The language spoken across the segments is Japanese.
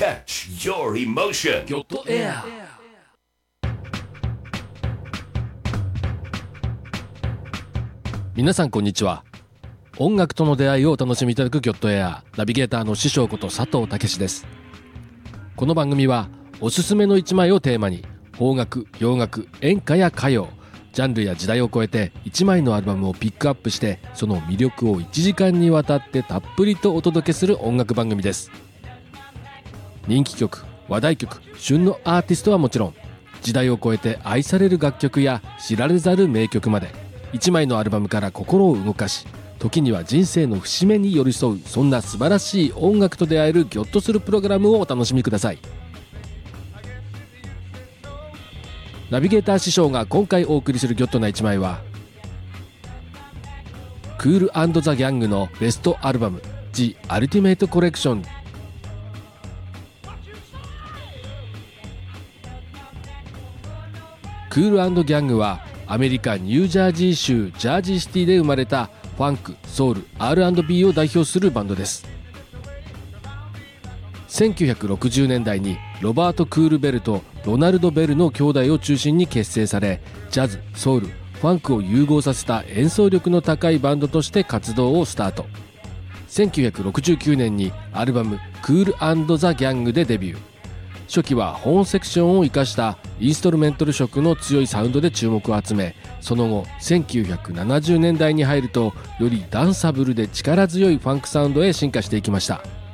Catch your emotion. ギョッとエア。皆さんこんにちは。音楽との出会いをお楽しみいただくギョッとエア、ナビゲーターの師匠こと佐藤健です。この番組はおすすめの一枚をテーマに、邦楽、洋楽、演歌や歌謡、ジャンルや時代を超えて一枚のアルバムをピックアップして、その魅力を1時間にわたってたっぷりとお届けする音楽番組です。人気曲、話題曲、旬のアーティストはもちろん、時代を超えて愛される楽曲や知られざる名曲まで、一枚のアルバムから心を動かし、時には人生の節目に寄り添う、そんな素晴らしい音楽と出会えるギョッとするプログラムをお楽しみください。ナビゲーター師匠が今回お送りするギョッとな一枚は、クール&ザ・ギャングのベストアルバム The Ultimate Collection。クール&ギャングはアメリカニュージャージー州ジャージーシティで生まれたファンク、ソウル、R&B を代表するバンドです。1960年代にロバート・クールベルとロナルド・ベルの兄弟を中心に結成され、ジャズ、ソウル、ファンクを融合させた演奏力の高いバンドとして活動をスタート。1969年にアルバムクール&ザ・ギャングでデビュー。初期はホーンセクションを生かしたインストルメンタル色の強いサウンドで注目を集め、その後1970年代に入るとよりダンサブルで力強いファンクサウンドへ進化していきました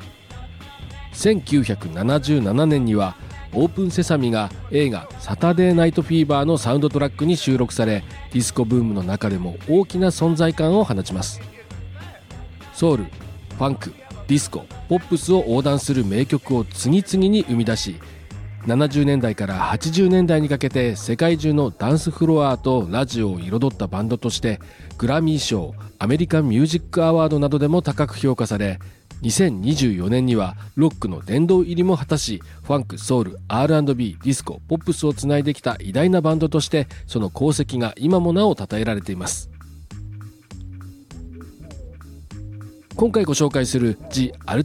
。1977年にはオープンセサミが映画サタデーナイトフィーバーのサウンドトラックに収録され、ディスコブームの中でも大きな存在感を放ちます。ソウル、ファンク、ディスコ、ポップスを横断する名曲を次々に生み出し、70年代から80年代にかけて世界中のダンスフロアとラジオを彩ったバンドとして、グラミー賞、アメリカンミュージックアワードなどでも高く評価され、2024年にはロックの殿堂入りも果たし、ファンク、ソウル、R&B、ディスコ、ポップスをつないできた偉大なバンドとして、その功績が今もなお称えられています。今回ご紹介する The